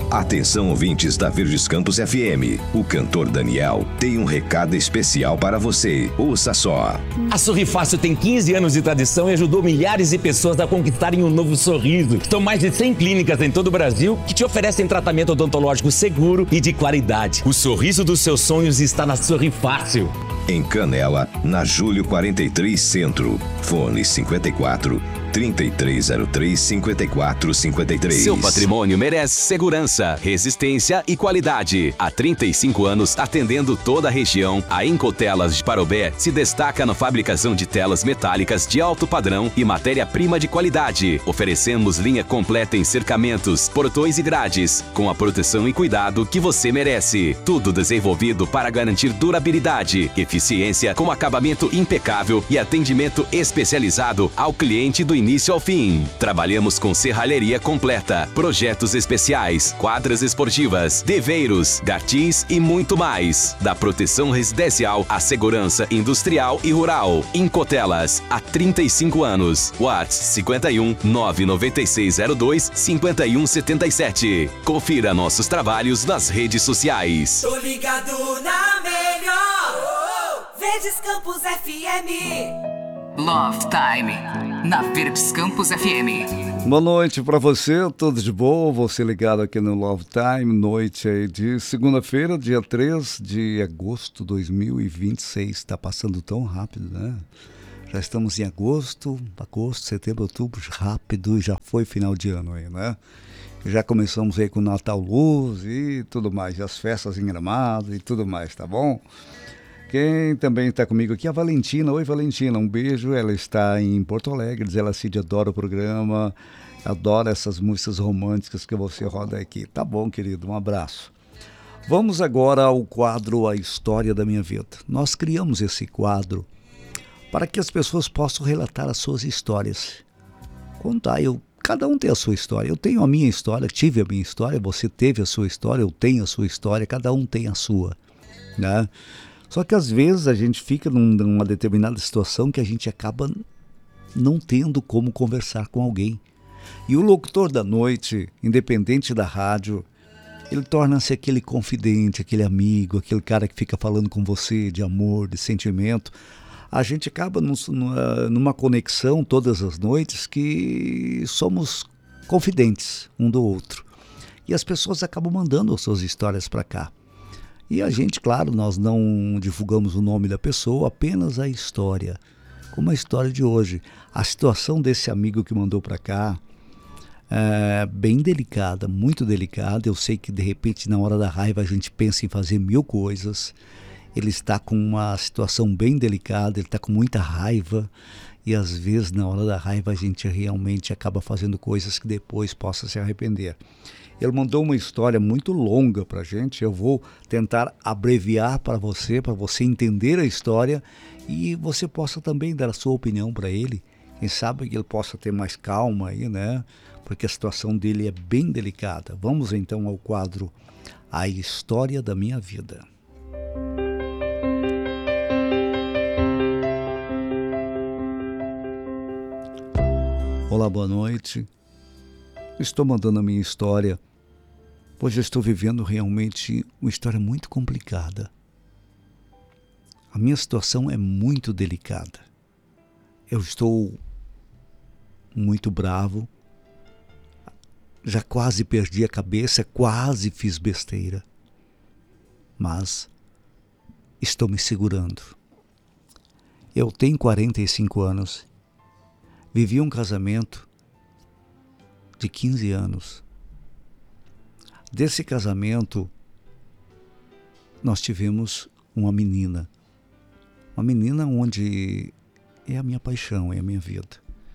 Atenção, ouvintes da Verdes Campos FM. O cantor Daniel tem um recado especial para você. Ouça só. A Sorrifácil tem 15 anos de tradição e ajudou milhares de pessoas a conquistarem um novo sorriso. São mais de 100 clínicas em todo o Brasil que te oferecem tratamento odontológico seguro e de qualidade. O sorriso dos seus sonhos está na Sorrifácil. Em Canela, na Júlio 43 Centro. Fone 54 3303 5453. Seu patrimônio merece segurança, resistência e qualidade. Há 35 anos atendendo toda a região, a Incotelas de Parobé se destaca na fabricação de telas metálicas de alto padrão e matéria-prima de qualidade. Oferecemos linha completa em cercamentos, portões e grades, com a proteção e cuidado que você merece. Tudo desenvolvido para garantir durabilidade, eficiência com acabamento impecável e atendimento especializado ao cliente do início ao fim. Trabalhamos com serralheria completa, projetos especiais, quadras esportivas, deveiros, gartis e muito mais. Da proteção residencial à segurança industrial e rural. Incotelas, há 35 anos. WhatsApp 51 99602 5177. Confira nossos trabalhos nas redes sociais. Tô ligado na melhor. Verdes Campos FM. Love Time, na Verdes Campos FM. Boa noite para você, tudo de boa? Você ligado aqui no Love Time, noite aí de segunda-feira, dia 3 de agosto de 2026. Está passando tão rápido, né? Já estamos em agosto, setembro, outubro, rápido, já foi final de ano aí, né? Já começamos aí com Natal Luz e tudo mais, e as festas em Gramado e tudo mais, tá bom? Quem também está comigo aqui é a Valentina. Oi, Valentina, um beijo. Ela está em Porto Alegre, diz ela assim, adora o programa, adora essas músicas românticas que você roda aqui. Tá bom, querido, um abraço. Vamos agora ao quadro A História da Minha Vida. Nós criamos esse quadro para que as pessoas possam relatar as suas histórias. Cada um tem a sua história. Eu tenho a minha história, tive a minha história, você teve a sua história, eu tenho a sua história, cada um tem a sua, né? Só que às vezes a gente fica numa determinada situação que a gente acaba não tendo como conversar com alguém. E o locutor da noite, independente da rádio, ele torna-se aquele confidente, aquele amigo, aquele cara que fica falando com você de amor, de sentimento. A gente acaba numa conexão todas as noites que somos confidentes um do outro. E as pessoas acabam mandando as suas histórias para cá. E a gente, claro, nós não divulgamos o nome da pessoa, apenas a história. Como a história de hoje. A situação desse amigo que mandou para cá é bem delicada, muito delicada. Eu sei que de repente na hora da raiva a gente pensa em fazer mil coisas. Ele está com uma situação bem delicada, ele está com muita raiva. E às vezes na hora da raiva a gente realmente acaba fazendo coisas que depois possa se arrepender. Ele mandou uma história muito longa para a gente. Eu vou tentar abreviar para você entender a história e você possa também dar a sua opinião para ele. Quem sabe que ele possa ter mais calma aí, né? Porque a situação dele é bem delicada. Vamos então ao quadro A História da Minha Vida. Olá, boa noite. Estou mandando a minha história. Hoje eu estou vivendo realmente uma história muito complicada. A minha situação é muito delicada. Eu estou muito bravo, já quase perdi a cabeça, quase fiz besteira. Mas estou me segurando. Eu tenho 45 anos, vivi um casamento de 15 anos. Desse casamento, nós tivemos uma menina onde é a minha paixão, é a minha vida.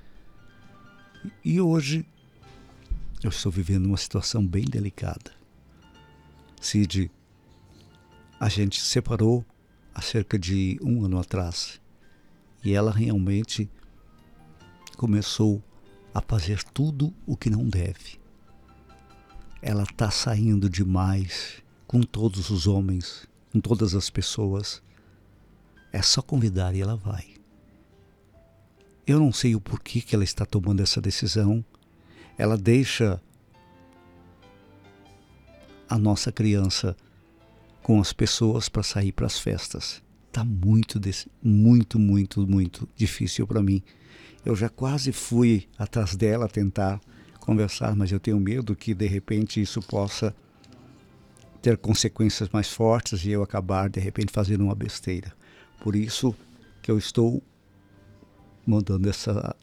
E hoje, eu estou vivendo uma situação bem delicada. Cid, a gente se separou há cerca de 1 ano atrás. E ela realmente começou a fazer tudo o que não deve. Ela está saindo demais com todos os homens, com todas as pessoas. É só convidar e ela vai. Eu não sei o porquê que ela está tomando essa decisão. Ela deixa a nossa criança com as pessoas para sair para as festas. Tá muito difícil para mim. Eu já quase fui atrás dela tentar conversar, mas eu tenho medo que de repente isso possa ter consequências mais fortes e eu acabar de repente fazendo uma besteira. Por isso que eu estou mandando essa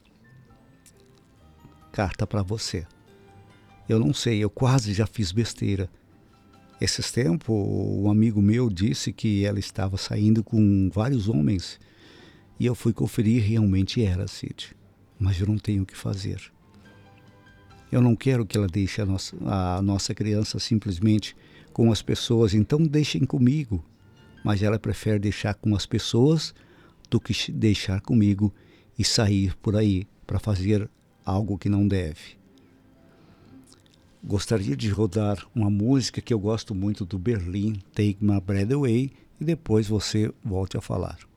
carta para você. Eu não sei, eu quase já fiz besteira. Esses tempos, um amigo meu disse que ela estava saindo com vários homens e eu fui conferir e realmente era, Cid. Mas eu não tenho o que fazer. Eu não quero que ela deixe a nossa criança simplesmente com as pessoas, então deixem comigo. Mas ela prefere deixar com as pessoas do que deixar comigo e sair por aí para fazer algo que não deve. Gostaria de rodar uma música que eu gosto muito do Berlim, Take My Breath Away, e depois você volte a falar.